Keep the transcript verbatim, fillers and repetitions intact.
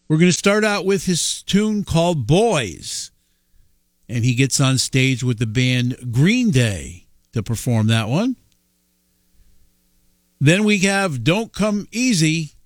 We're going to start out with his tune called Boys. And he gets on stage with the band Green Day to perform that one. Then we have Don't Come Easy